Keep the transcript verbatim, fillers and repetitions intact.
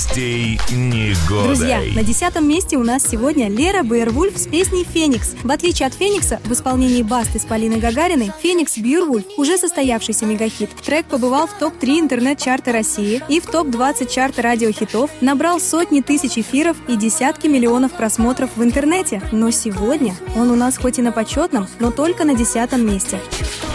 Стей негодой. Друзья, на десятом месте у нас сегодня Лера Беовульф с песней «Феникс». В отличие от «Феникса», в исполнении Басты с Полиной Гагариной, «Феникс» Беовульф уже состоявшийся мегахит. Трек побывал в топ три интернет-чарта России и в топ двадцать чарта радиохитов, набрал сотни тысяч эфиров и десятки миллионов просмотров в интернете. Но сегодня он у нас хоть и на почетном, но только на десятом месте.